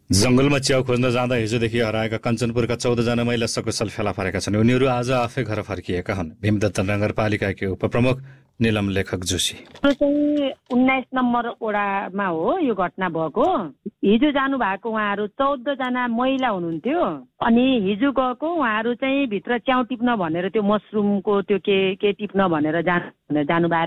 जंगलमा च्याउ खोज्न जाँदा हिजोदेखि हराएका कञ्चनपुरका 14 जना महिला सकुशल फेला पारेका छन्। उनीहरू आज आफै घर फर्किएका हुन्। भीमदत्त नगरपालिकाकी उपप्रमुख नीलम लेखक जोशी। यो चाहिँ 19 नम्बर वडामा हो यो घटना भएको। हिजो जानु भएको उहाँहरू 14 जना महिला हुनुहुन्थ्यो। अनि हिजो गएको उहाँहरू चाहिँ भित्र च्याउ टिप्न भनेर त्यो मसरुमको त्यो के टिप्न भनेर जानु